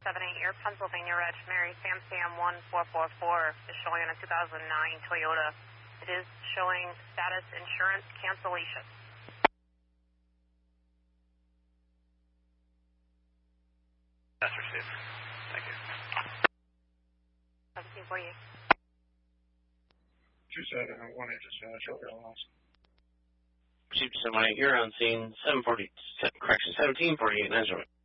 Your Pennsylvania Reg Mary Sam 1444 is showing on a 2009 Toyota. It is showing status insurance cancellation. That's received. Thank you. 1748. 2718 is show your loss. Received somebody here on scene 1748 908.